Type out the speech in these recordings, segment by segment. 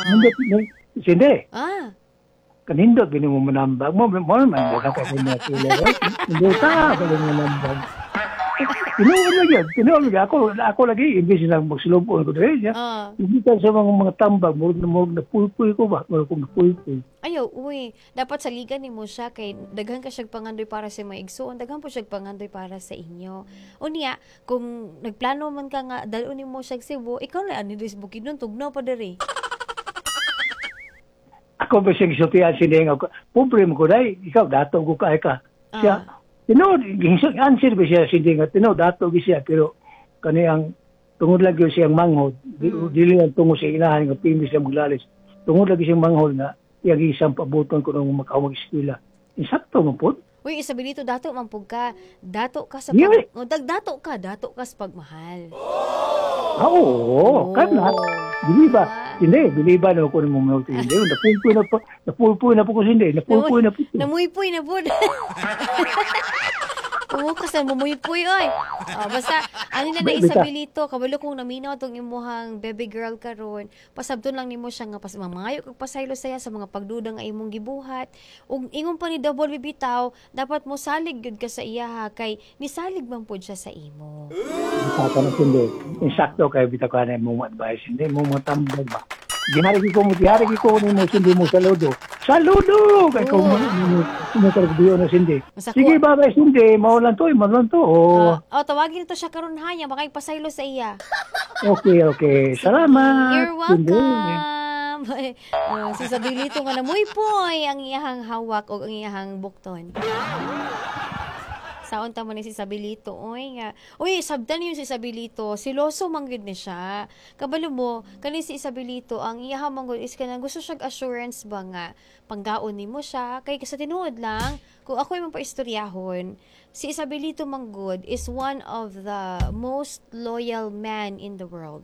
Nindot, hindi. Ah. Kanindot, gini mo manambag mo. Mo naman, baka ka sa mga sila. Hindi ka, pwede mo manambag. Tinuwan mo yun. Ako lagi, imbis na magsulubon ko doon. Hindi ka sa mga tambag, murag na pulpuy ko ba? Murag na pulpuy. Ayaw, uy. Dapat saligan ni mo siya kay daghan ka siyang pangandoy para sa mga igsoon, daghan po siyang pangandoy para sa inyo. Unya, kung nagplano man ka nga dalon ni mo siya Cebu, ikaw na ani dis Bukidnon tugnaw pa diri. Ako ba siyang sultihan siningaw ko? Pobre mo ko dahil, ikaw dato ko kaya ka. Siya, answer ba siya siningaw? Dato ko siya, pero kaniyang tungod lagi siyang manghod. Dili lang tungod sa ilahan nga pimis na maglalis. Tungod lagi siyang manghod na yung isang pabuton ko nung makawag eskwela. Insakto mo po. Uy, Isabelito, dato man pug ka. Dato ka sa Yeah. dato ka sa pagmahal. Oo, kana. Biliba. Hindi, biliba na ako ng mga hindi. Napulpuy na po ko hindi. Napulpuy na po. Namuypuy na po. Oo, kasi mamuypuy, oy. Basta, ano na Isabelito, kabalo kong naminaw itong imuhang baby girl karon. Pasabton lang nimo siya nga mamangayo kag pasaylo saya sa mga pagduda nga imong gibuhat. Ug ingon pa ni Double bibitaw, dapat mo salig gyud ka sa iya kay nisalig man pud siya sa imo. Saka na hindi. Insakto kayo bitaw ka na mong advice. Hindi, mong matambag ba? Gihari ko mo ni mo sindi mo saludo. Saludo! Kaya ko mo na sindi. Sige babay sindi, maulan to. Tawagin to siya karon hanya, makay pasaylo sa iya. Okay. Salamat. You're welcome. Si Isabelito nga namuypoy ang iyahang hawak o ang iyahang bukton. Saon ta man ni si Isabelito, uy, sabdan yun si Isabelito, siloso manggid ni siya. Kabalo mo, kani si Isabelito, ang iyahang manggod is kanang gusto siyang assurance ba nga, panggaon ni mo siya, kay sa tinuod lang, kung ako yung paistoryahon, si Isabelito manggod is one of the most loyal man in the world.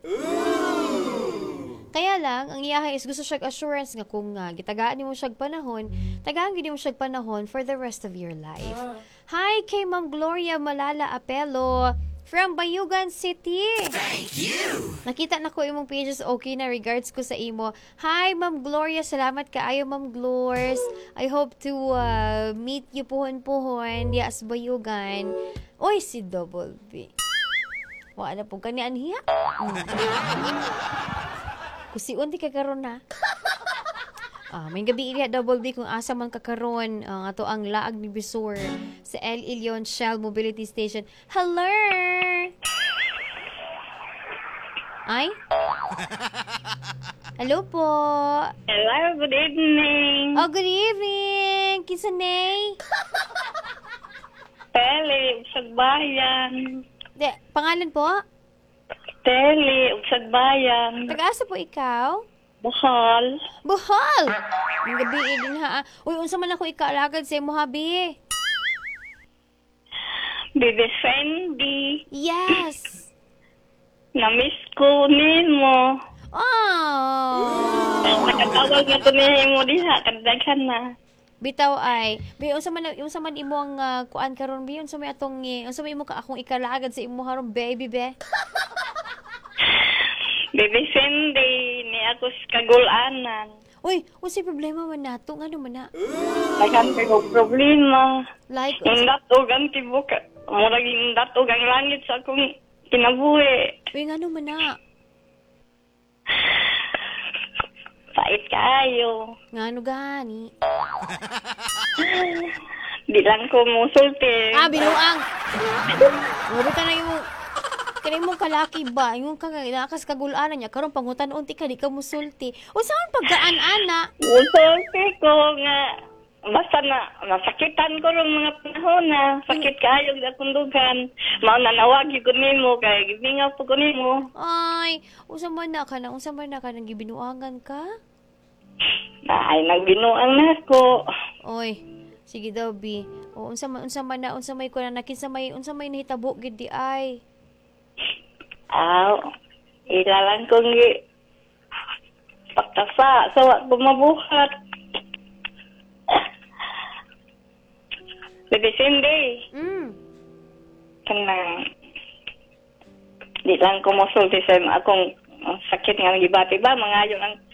Kaya lang, ang iyahay is gusto siyang assurance nga kung gitagaan mo siyang panahon, tagaan mo siyang panahon for the rest of your life. Hi kay Ma'am Gloria Malala Apelo from Bayugan City. Thank you! Nakita na ko imong pages, okay na, regards ko sa imo. Hi Ma'am Gloria, salamat kaayo Ma'am Glors. I hope to meet you puhon-puhon diya sa Bayugan. Oy, si Double B. Wala po kanian hiya. Kusiun di kakaroon na. May gabi iliha Double D kung asa man kakaroon ato ang laag ni Bisor sa El Ilion Shell Mobility Station. Hello! Ay? Hello po. Hello, good evening. Oh, good evening. Kinsa nay? Teli, Ugsag Bayan. Pangalan po? Teli, Ugsag Bayan. Taga-asa po ikaw? Bohol. Bohol! Ang gabi din ha. Uy, unsa man ako ikaalagad sa imo habi? Bibi Fendi. Yes! Na-miss ko nimo. Oh! Nakatawag nga to mo diha. Kadaghan na. Bitaw ay, unsa man imo ang kuan karon bi, unsa may atong unsa may imo ka akong ikalagad sa imo haron baby be? Bibi Fendi ni ako sa kagulanan. Uy, unsay problema man nato ngano man na? Dagan ko problema. Like Indat og ang tibok. Murag indat og ang langit sa akong kinabuhi. uy ngano man na? Pait kayo. Ngano gani? Di lang ko musulti. Binuang. Uro ka na yung kani mo kalaki ba? Yung nakas kagulanan niya karon pangutan unti ka di ka musulti. Unsa man paggaan ana? Musulti ko nga basta na masakitan ko ron mga panahon na sakit kayo sa kundugan. Mao na nawagi ko nimo kay gibingaw po ko nimo. Ay, unsa man na kanang gibinuangan ka? Ay nagbinuang na ako. Oy, sige daw bi. O unsa may kuno nakinsa may nahitabo gid di ay. Ilalang kong pagtasa sa wag bumabuhat. Bibi Cindy. Kanang di lang ko mosulti sa akong sakit nga gibati ba mga yung ang